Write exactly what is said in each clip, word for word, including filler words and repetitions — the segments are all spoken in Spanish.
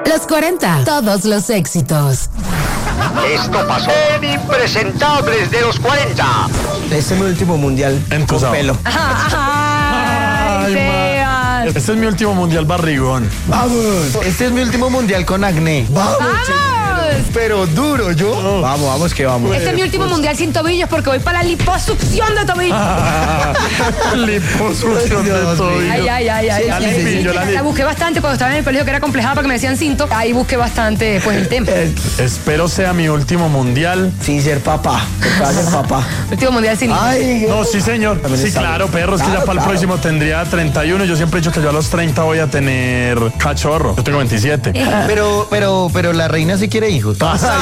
Los cuarenta, todos los éxitos. Esto pasó en Impresentables de los cuarenta. Este es mi último mundial En con Cusao. pelo. Ay, Sebas. Este es mi último mundial barrigón. ¡Vamos! Este es mi último mundial con acné. ¡Vamos! Pero duro, yo. Vamos, vamos que vamos. Este es mi último mundial sin tobillos porque voy para la liposucción de tobillos. Liposucción de Dios tobillo. mío. Ay, ay, ay, ay. La ay, limpio, sí, yo sí, la la, lim- busqué bastante cuando estaba en el colegio que era complejada porque me decían cinto. Ahí busqué bastante pues el tema. Espero sea mi último mundial. Sin ser papá. Porque va a ser papá. Último mundial sin Ay, No, sí, señor. También Sí, está claro, bien. perro. Es que Claro, ya para el claro. próximo tendría treinta y uno. Yo siempre he dicho que yo a los treinta voy a tener cachorro. Yo tengo veintisiete. Pero, pero, pero la reina sí quiere hijos.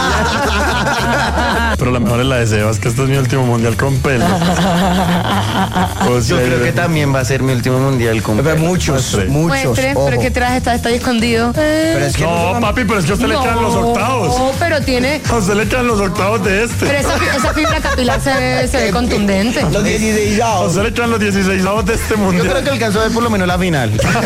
Pero la mejor es la de Sebas, que este es mi último mundial con pelo. O Yo sea, creo que también va a ser mi último mundial con pelo. Muchos, Muestre. muchos. Muestre, ojo. pero que traje está, está ahí escondido. Pero es que No, papi, pero es que a usted le quedan los octavos. No, pero tiene. A usted le quedan los octavos de este. Pero esa, fi- esa fibra capilar se ve, se ve contundente. los dieciséis. A usted le quedan los dieciséis de este Yo mundial. creo que alcanzó a ver por lo menos la final.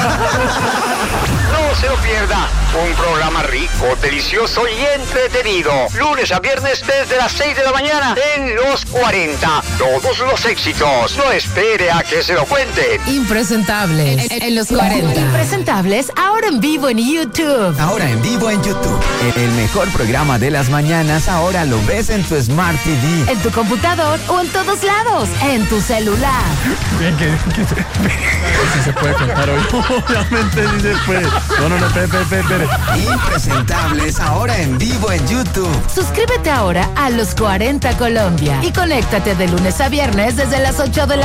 No se lo pierda. Un programa rico, delicioso y entretenido. Lunes a viernes desde las seis de la mañana en Los cuarenta. Todos los éxitos. No espere a que se lo cuenten. Impresentables en, en los cuarenta. Impresentables, ahora en vivo en YouTube. Ahora en vivo en YouTube. El mejor programa de las mañanas ahora lo ves en tu Smart T V. En tu computador o en todos lados. En tu celular. Si se puede contar hoy. Obviamente sí se puede. No, no, no, espere, espere, espere. Impresentables ahora en vivo en YouTube. Suscríbete ahora a Los cuarenta Colombia y conéctate de lunes a viernes desde las ocho de la